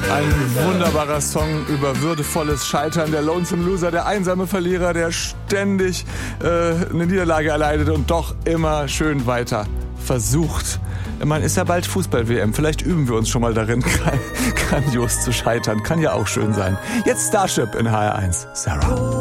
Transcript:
Ein wunderbarer Song über würdevolles Scheitern. Der Lonesome Loser, der einsame Verlierer, der ständig eine Niederlage erleidet und doch immer schön weiter versucht. Man ist ja bald Fußball-WM. Vielleicht üben wir uns schon mal darin, grandios zu scheitern. Kann ja auch schön sein. Jetzt Starship in HR1. Sarah.